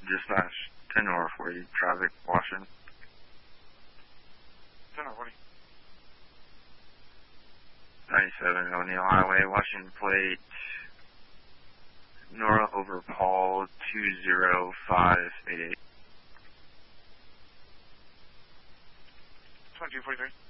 Dispatch, 10 North 40, traffic, Washington. 10 North 40. 97 O'Neill Highway, Washington plate, Nora over Paul, 20588. 2243.